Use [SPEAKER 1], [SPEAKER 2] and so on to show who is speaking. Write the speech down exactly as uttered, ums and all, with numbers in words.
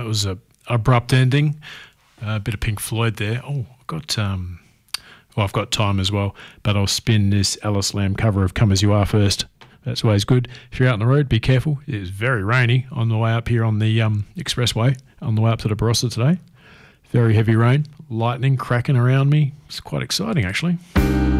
[SPEAKER 1] it was a abrupt ending. A bit of Pink Floyd there. Oh, I've got um, well, I've got time as well, but I'll spin this Alice Lamb cover of "Come As You Are" first. That's always good. If you're out on the road, be careful. It is very rainy on the way up here on the um, expressway on the way up to the Barossa today. Very heavy rain, lightning cracking around me. It's quite exciting, actually.